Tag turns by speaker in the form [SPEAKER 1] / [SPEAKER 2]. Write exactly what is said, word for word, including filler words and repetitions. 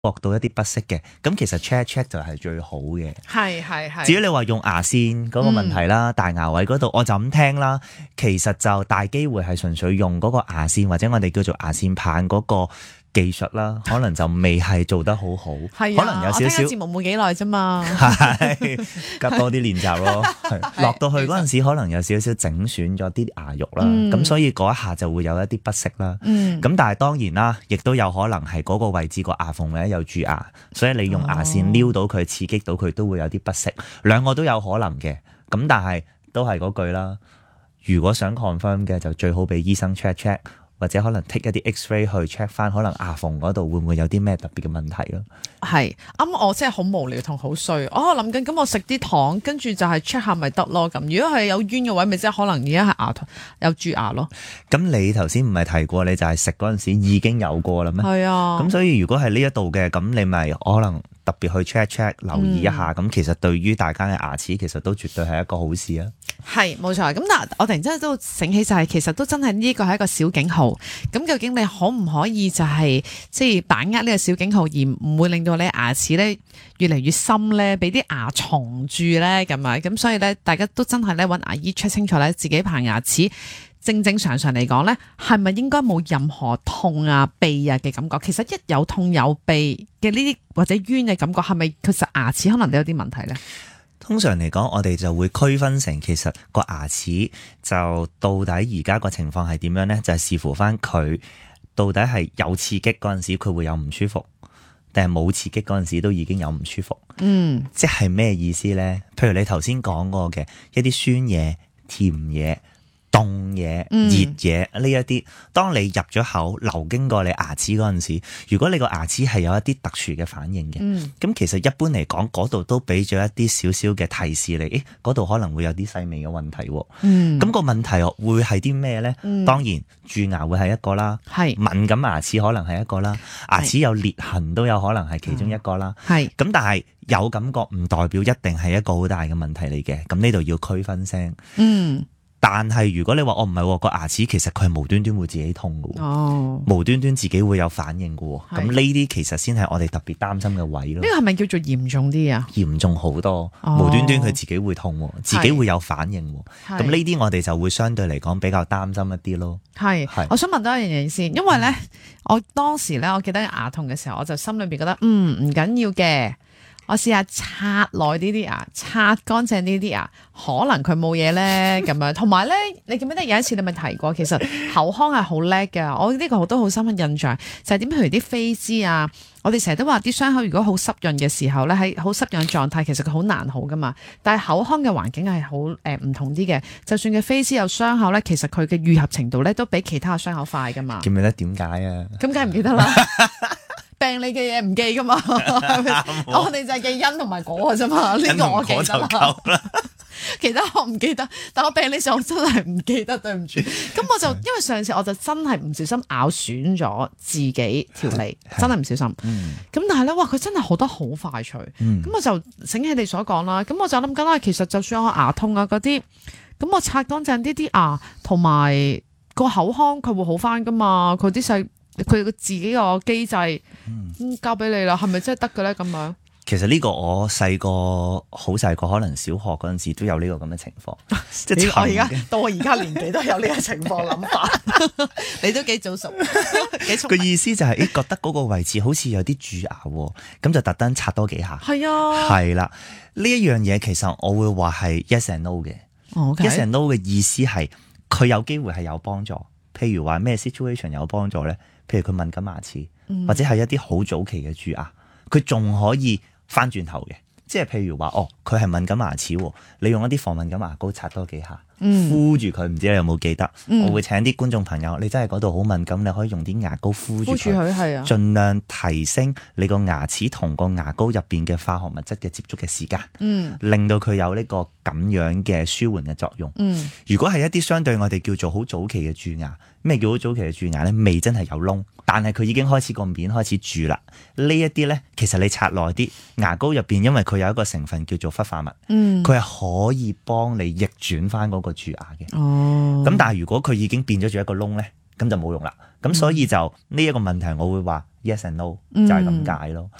[SPEAKER 1] 覺到一啲不適嘅，咁其實 check check 就係最好嘅。
[SPEAKER 2] 係係係。
[SPEAKER 1] 至於你話用牙線嗰個問題啦，嗯、大牙位嗰度，我就咁聽啦，其實就大機會係純粹用嗰個牙線或者我哋叫做牙線棒嗰個技術啦，可能就未係做得好好，
[SPEAKER 2] 係、啊、
[SPEAKER 1] 可能有少少。
[SPEAKER 2] 我聽節目冇幾耐啫嘛，
[SPEAKER 1] 係夾多啲練習咯。落到去嗰陣時，可能有少少整損咗啲牙肉啦，咁、嗯、所以嗰一下就會有一啲不適啦。咁、嗯、但係當然啦，亦都有可能係嗰個位置個牙縫咧有蛀牙，所以你用牙線撩到佢，刺激到佢都會有啲不適，兩個都有可能嘅。咁但係都係嗰句啦，如果想 confirm 嘅就最好俾醫生 check check。或者可能 take 一啲 X-ray 去 check 翻，可能牙縫嗰度會唔會有啲咩特別嘅問題咯？
[SPEAKER 2] 係，咁我真係好無聊同好衰，我諗緊咁我食啲糖，跟住就係 check 下咪得咯。咁如果係有冤嘅位，咪即係可能而家係牙痛有蛀牙咯。咁
[SPEAKER 1] 你頭先唔係提過，你就係食嗰陣時已經有過啦咩？係啊。咁所以如果係呢一度嘅，咁你咪可能特別去 check check 留意一下。咁、嗯、其實對於大家嘅牙齒，其實都絕對係一個好事啊。
[SPEAKER 2] 係冇錯，咁但係我突然之間都醒起就係、是，其實都真係呢個係一個小警號。咁究竟你可唔可以就係即係把握呢個小警號，而唔會令到你牙齒咧越嚟越深咧，俾啲牙蟲蛀咧咁啊？咁所以咧，大家都真係咧揾牙醫 check 清楚咧，自己排牙齒正正常常嚟講咧，係咪應該冇任何痛啊、痹啊嘅感覺？其實一有痛有痹嘅呢啲或者冤嘅感覺，係咪其實牙齒可能都有啲問題咧？
[SPEAKER 1] 通常嚟講，我哋就會區分成其實個牙齒就到底而家個情況係點樣呢？就係、是、視乎翻佢到底係有刺激嗰陣時佢會有唔舒服，定係冇刺激嗰陣時都已經有唔舒服。嗯，即係咩意思呢？譬如你頭先講過嘅一啲酸嘢、甜嘢、凍嘢、熱嘢呢一啲，當你入咗口流經過你牙齒嗰陣時，如果你個牙齒係有一啲特殊嘅反應嘅，咁、嗯、其實一般嚟講嗰度都俾咗一啲少少嘅提示你，誒嗰度可能會有啲細微嘅問題。咁、嗯、個問題會係啲咩呢？嗯、當然蛀牙會係一個啦，敏感牙齒可能係一個啦，牙齒有裂痕都有可能係其中一個啦。咁、嗯、但係有感覺唔代表一定係一個好大嘅問題嚟嘅，咁呢度要區分聲。嗯。但係如果你話我唔係個牙齒，其實佢係無端端會自己痛嘅，哦、無端端自己會有反應嘅，咁呢啲其實先係我哋特別擔心嘅位咯。呢個係咪叫做嚴重啲啊？嚴重好多，哦、無端端佢自己會痛，自己會有反應，咁呢啲我哋就會相對嚟講比較擔心一啲咯。係，我想問多一樣嘢先，因為咧，我當時咧，我記得牙痛嘅時候，我就心裏邊覺得，嗯，唔緊要嘅。我試下刷耐啲啲牙，刷乾淨啲啲牙，可能佢冇嘢咧咁樣。同埋咧，你記唔記得有一次你咪提過，其實口腔係好叻嘅。我呢個都好深刻印象，就係點？譬如啲飛滋啊，我哋成日都話啲傷口如果好濕潤嘅時候咧，喺好濕潤嘅狀態，其實佢好難好噶嘛。但係口腔嘅環境係好誒唔同啲嘅，就算嘅飛滋有傷口咧，其實佢嘅愈合程度咧都比其他嘅傷口快噶嘛。記唔記得點解啊？咁梗係唔記得啦。病你嘅嘢唔記噶嘛，我哋就係記因同埋果嘅啫嘛，呢個我記得啦。其他我唔記得，但我病你時候我真係唔記得，對唔住。咁我就因為上次我就真係唔小心咬損咗自己條脷，真係唔小心。咁、嗯、但係咧，哇！佢真係好得好快脆。咁、嗯、我就醒起你所講啦。咁我就諗緊啦，其實就算我牙痛啊嗰啲，咁我刷乾淨啲啲牙，同埋個口腔佢會好翻噶嘛，佢啲細。佢個自己個機制，嗯，交俾你啦，係咪真係得嘅咧？咁樣，其實呢個我細個好細個，可能小學嗰陣時都有呢個咁嘅情況。即係我而家到我而家年紀都有呢個情況諗法，你都幾早熟，幾聰明。個意思就係、是，誒，覺得嗰個位置好似有啲蛀牙，咁就特登刷多幾下。係啊，係啦，呢一樣嘢其實我會話係 yes and no 嘅。哦 okay? yes and no 嘅意思係佢有機會係有幫助，譬如話咩 situation 有幫助咧？譬如佢敏感牙齒，或者係一啲好早期嘅蛀牙，佢仲可以翻轉頭嘅。即係譬如話，哦，佢係敏感牙齒，你用一啲防敏感牙膏刷多幾下，嗯、敷住佢。唔知你有冇記得？嗯、我會請啲觀眾朋友，你真係嗰度好敏感，你可以用啲牙膏敷住佢，係啊，盡量提升你個牙齒同個牙膏入邊嘅化學物質嘅接觸嘅時間，嗯、令到佢有呢個咁樣嘅舒緩嘅作用。嗯、如果係一啲相對我哋叫做好早期嘅蛀牙，咩叫好早期嘅蛀牙咧？未真係有窿，但係佢已經開始個面開始蛀啦。呢一啲咧，其實你刷耐啲牙膏入邊，因為佢有一個成分叫做氟化物，佢係、嗯、可以幫你逆轉翻嗰個蛀牙嘅。哦，咁但係如果佢已經變咗做一個窿咧， 咁就冇用啦。咁所以就呢一個問題，我會話 yes and no
[SPEAKER 2] 嗯
[SPEAKER 1] 就係咁解咯。